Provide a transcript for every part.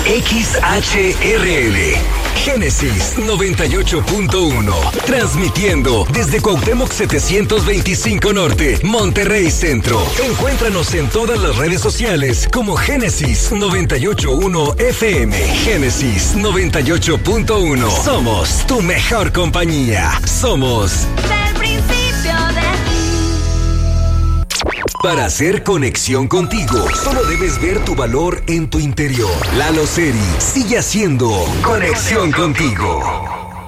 XHRL, Génesis 98.1, transmitiendo desde Cuauhtémoc 725 Norte, Monterrey Centro. Encuéntranos en todas las redes sociales como Génesis 98.1 FM. Génesis 98.1. Somos tu mejor compañía. Somos del principio de Para hacer conexión contigo, solo debes ver tu valor en tu interior. Lalo Seri sigue haciendo conexión contigo.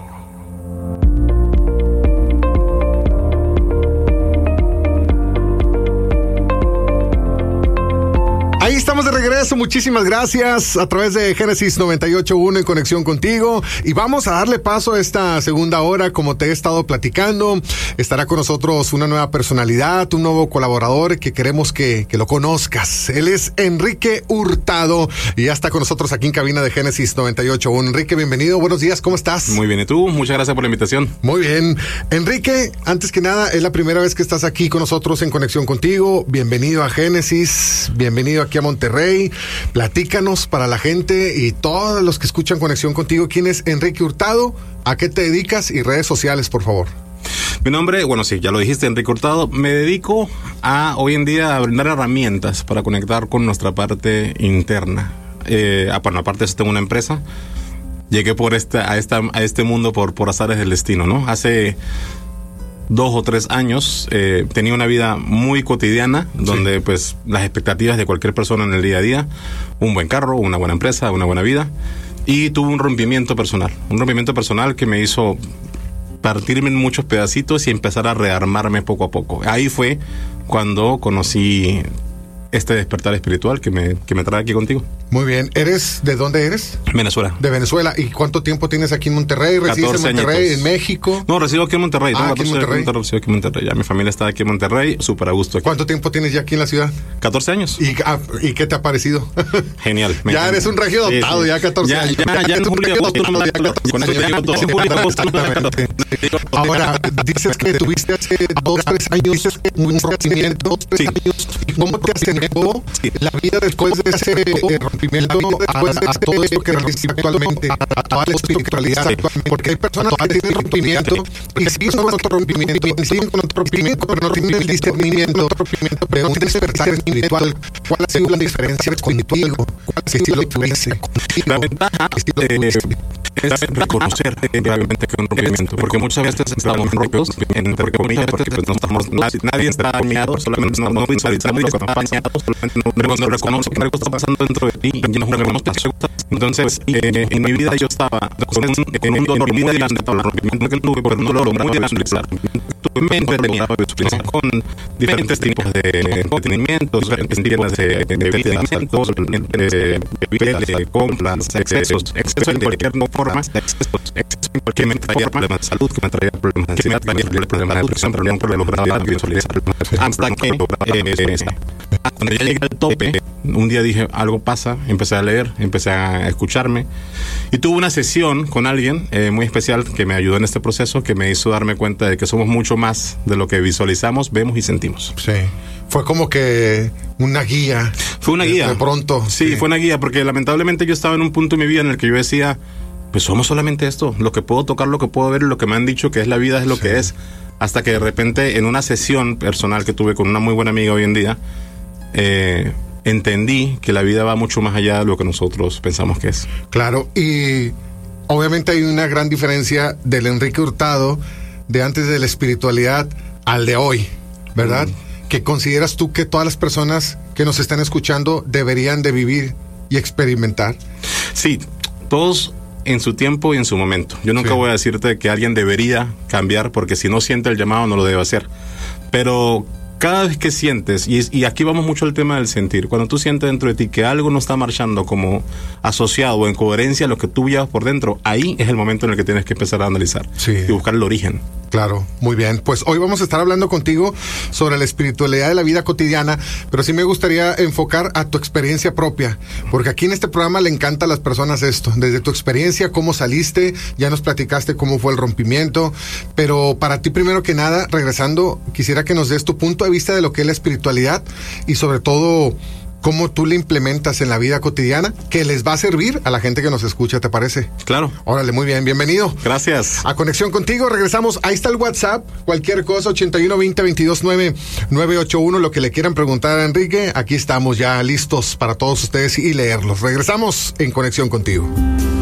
Ahí estamos de regreso, muchísimas gracias a través de Génesis 98.1 en conexión contigo, y vamos a darle paso a esta segunda hora. Como te he estado platicando, estará con nosotros una nueva personalidad, un nuevo colaborador que queremos que lo conozcas. Él es Enrique Hurtado y ya está con nosotros aquí en cabina de Génesis 98.1. Enrique, bienvenido, buenos días, ¿cómo estás? Muy bien, ¿y tú? Muchas gracias por la invitación. Muy bien. Enrique, antes que nada, es la primera vez que estás aquí con nosotros en conexión contigo. Bienvenido a Génesis, bienvenido aquí a Monterrey. Platícanos para la gente y todos los que escuchan Conexión Contigo, ¿quién es Enrique Hurtado? ¿A qué te dedicas? Y redes sociales, por favor. Mi nombre, bueno, sí, ya lo dijiste, Enrique Hurtado. Me dedico hoy en día a brindar herramientas para conectar con nuestra parte interna. Bueno, aparte de eso, tengo una empresa. Llegué a este mundo por azares del destino, ¿no? Hace 2 o 3 años tenía una vida muy cotidiana, donde sí, pues las expectativas de cualquier persona en el día a día, un buen carro, una buena empresa, una buena vida, y tuve un rompimiento personal que me hizo partirme en muchos pedacitos y empezar a rearmarme poco a poco. Ahí fue cuando conocí este despertar espiritual que me trae aquí contigo. Muy bien. ¿De dónde eres? Venezuela. De Venezuela. ¿Y cuánto tiempo tienes aquí en Monterrey? ¿Resides en Monterrey, añitos, en México? No, resido aquí en Monterrey. Aquí en Monterrey. Resido aquí en Monterrey. Ya mi familia está aquí en Monterrey, súper a gusto aquí. ¿Cuánto tiempo tienes ya aquí en la ciudad? 14 años. ¿Y qué te ha parecido? Genial. Ya eres un regio adoptado, sí. Ya 14 años. Ya en julio Ahora, dices que tuviste hace 2, 3 años un rompimiento. Sí. ¿Cómo te acercó la vida después de ese rompimiento a todo esto que realizas actualmente, a toda la espiritualidad? Porque hay personas que tienen rompimiento y siguen con otro rompimiento, y siguen con otro rompimiento, pero no tienen el discernimiento de un despertar espiritual. ¿Cuál ha sido la diferencia contigo? ¿Cuál ha sido la diferencia contigo? La ventaja es reconocer realmente que es un rompimiento, porque muchas veces estamos rotos, entre comillas, porque pues no estamos, nadie está dañado, solamente no visualizamos lo que está pasando, pero cuando reconoce que algo está pasando dentro de ti, ya no reconoces. Entonces, en mi vida yo estaba con un dolor muy grande por el rompimiento que tuve, pero no lo lograba visualizar. Tuve mente lograba visualizar con diferentes tipos de entretenimientos, diferentes tipos de bebidas, de compras, excesos en cualquier forma, que me traía problemas de salud, que me traía problemas de ansiedad, que me traía problemas de depresión, pero no lo lograba visualizar. Hasta que cuando ya llegué al tope, un día dije, algo pasa, empecé a leer, empecé a escucharme, y tuve una sesión con alguien muy especial que me ayudó en este proceso, que me hizo darme cuenta de que somos mucho más de lo que visualizamos, vemos y sentimos. Sí. Fue como que una guía. Fue una guía. De pronto. Sí, fue una guía, porque lamentablemente yo estaba en un punto en mi vida en el que yo decía, pues somos solamente esto, lo que puedo tocar, lo que puedo ver, lo que me han dicho que es la vida es lo que es. Hasta que de repente en una sesión personal que tuve con una muy buena amiga hoy en día, entendí que la vida va mucho más allá de lo que nosotros pensamos que es. Claro, y obviamente hay una gran diferencia del Enrique Hurtado de antes de la espiritualidad al de hoy, ¿verdad? ¿Qué consideras tú que todas las personas que nos están escuchando deberían de vivir y experimentar? Sí, todos en su tiempo y en su momento. Yo nunca voy a decirte que alguien debería cambiar, porque si no siente el llamado no lo debe hacer. Pero cada vez que sientes, y aquí vamos mucho al tema del sentir, cuando tú sientes dentro de ti que algo no está marchando como asociado o en coherencia a lo que tú llevas por dentro, ahí es el momento en el que tienes que empezar a analizar y buscar el origen. Claro, muy bien. Pues hoy vamos a estar hablando contigo sobre la espiritualidad de la vida cotidiana, pero sí me gustaría enfocar a tu experiencia propia, porque aquí en este programa le encanta a las personas esto, desde tu experiencia, cómo saliste, ya nos platicaste cómo fue el rompimiento, pero para ti primero que nada, regresando, quisiera que nos des tu punto de vista de lo que es la espiritualidad y sobre todo cómo tú le implementas en la vida cotidiana que les va a servir a la gente que nos escucha, ¿te parece? Claro. Órale, muy bien, bienvenido. Gracias. A Conexión Contigo, regresamos. Ahí está el WhatsApp, cualquier cosa, 8120-229-981, lo que le quieran preguntar a Enrique, aquí estamos ya listos para todos ustedes y leerlos. Regresamos en Conexión Contigo.